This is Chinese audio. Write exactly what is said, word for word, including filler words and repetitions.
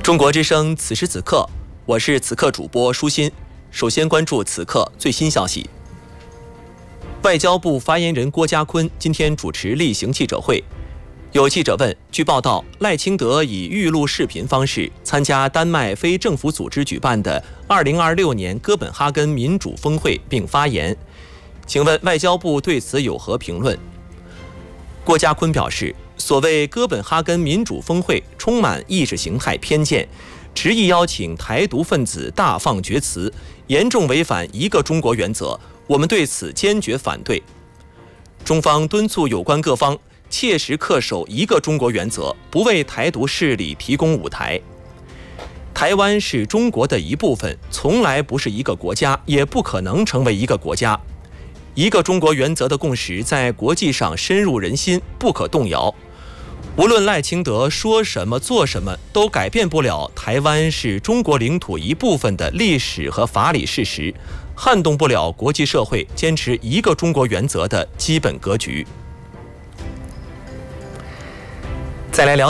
中国之声，此时此刻，我是此刻主播舒心。首先关注此刻最新消息。外交部发言人郭家坤今天主持例行记者会，有记者问，据报道，赖清德以预录视频方式参加丹麦非政府组织举办的二零二六年哥本哈根民主峰会并发言，请问外交部对此有何评论？郭家坤表示，所谓哥本哈根民主峰会充满意识形态偏见，执意邀请台独分子大放厥词，严重违反一个中国原则，我们对此坚决反对。中方敦促有关各方切实恪守一个中国原则，不为台独势力提供舞台。台湾是中国的一部分，从来不是一个国家，也不可能成为一个国家。一个中国原则的共识在国际上深入人心，不可动摇。无论赖清德说什么做什么，都改变不了台湾是中国领土一部分的历史和法理事实，撼动不了国际社会坚持一个中国原则的基本格局。再来了解